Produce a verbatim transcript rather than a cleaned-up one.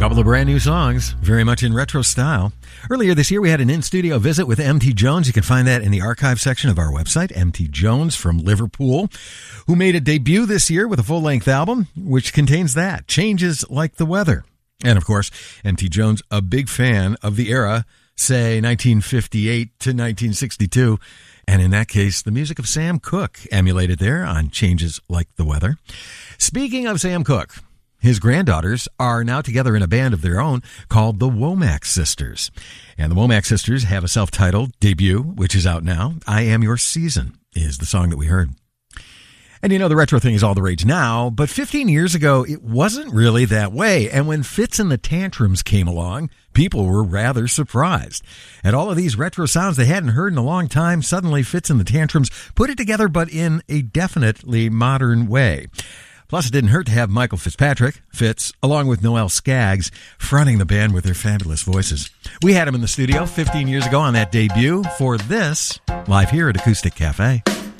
Couple of brand new songs, very much in retro style. Earlier this year, we had an in-studio visit with M T Jones. You can find that in the archive section of our website, M T Jones from Liverpool, who made a debut this year with a full-length album, which contains that, Changes Like the Weather. And, of course, M T Jones, a big fan of the era, say nineteen fifty-eight to nineteen sixty-two. And in that case, the music of Sam Cooke emulated there on Changes Like the Weather. Speaking of Sam Cooke, his granddaughters are now together in a band of their own called the Womack Sisters. And the Womack Sisters have a self-titled debut, which is out now. I Am Your Season is the song that we heard. And you know, the retro thing is all the rage now, but fifteen years ago, it wasn't really that way. And when Fitz and the Tantrums came along, people were rather surprised. At all of these retro sounds they hadn't heard in a long time, suddenly Fitz and the Tantrums put it together, but in a definitely modern way. Plus, it didn't hurt to have Michael Fitzpatrick, Fitz, along with Noel Skaggs, fronting the band with their fabulous voices. We had him in the studio fifteen years ago on that debut for this, live here at Acoustic Cafe.